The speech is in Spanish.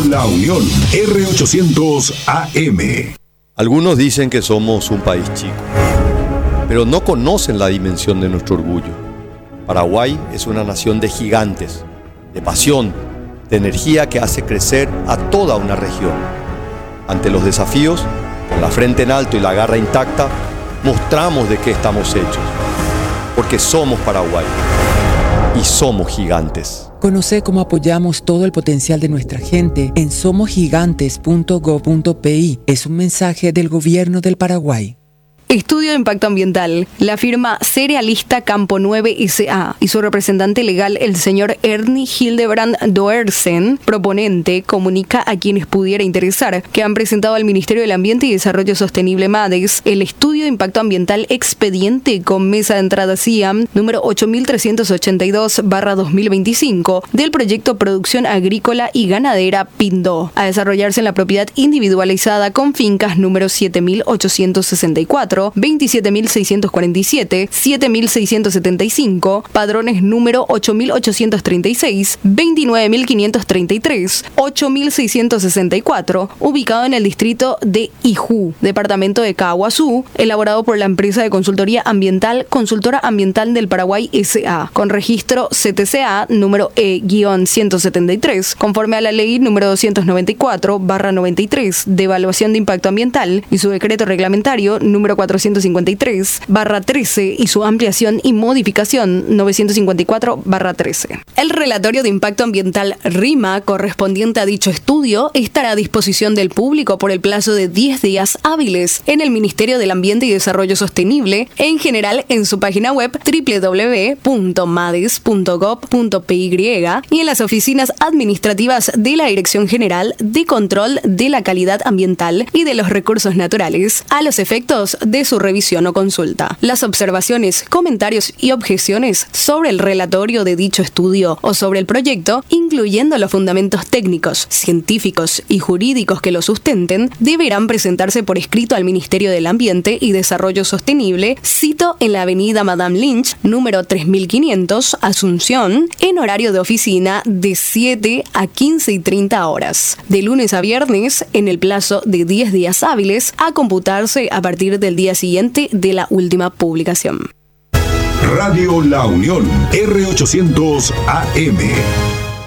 La Unión, R800 AM. Algunos dicen que somos un país chico, pero no conocen la dimensión de nuestro orgullo. Paraguay es una nación de gigantes, de pasión, de energía que hace crecer a toda una región. Ante los desafíos, con la frente en alto y la garra intacta, mostramos de qué estamos hechos. Porque somos Paraguay y somos gigantes. Conoce cómo apoyamos todo el potencial de nuestra gente en somosgigantes.go.pi. Es un mensaje del Gobierno del Paraguay. Estudio de impacto ambiental. La firma Cerealista Campo 9 S.A. y su representante legal, el señor Ernie Hildebrand Doersen, proponente, comunica a quienes pudiera interesar que han presentado al Ministerio del Ambiente y Desarrollo Sostenible MADES el estudio de impacto ambiental expediente con mesa de entrada CIAM número 8382/2025 del proyecto Producción Agrícola y Ganadera Pindó, a desarrollarse en la propiedad individualizada con fincas número 7864, 27.647, 7.675, padrones número 8.836, 29.533, 8.664, ubicado en el distrito de Ijú, departamento de Caaguazú, elaborado por la empresa de consultoría ambiental Consultora Ambiental del Paraguay S.A., con registro CTCA número E-173, conforme a la ley número 294/93 de evaluación de impacto ambiental y su decreto reglamentario número 453/13 y su ampliación y modificación 954/13. El relatorio de impacto ambiental RIMA correspondiente a dicho estudio estará a disposición del público por el plazo de 10 días hábiles en el Ministerio del Ambiente y Desarrollo Sostenible, en general en su página web www.mades.gov.py y en las oficinas administrativas de la Dirección General de Control de la Calidad Ambiental y de los Recursos Naturales, a los efectos de su revisión o consulta. Las observaciones, comentarios y objeciones sobre el relatorio de dicho estudio o sobre el proyecto, incluyendo los fundamentos técnicos, científicos y jurídicos que lo sustenten, deberán presentarse por escrito al Ministerio del Ambiente y Desarrollo Sostenible, cito en la avenida Madame Lynch, número 3500, Asunción, en horario de oficina de 7 a 15:30 horas, de lunes a viernes, en el plazo de 10 días hábiles, a computarse a partir del día siguiente de la última publicación. Radio La Unión, R800 AM.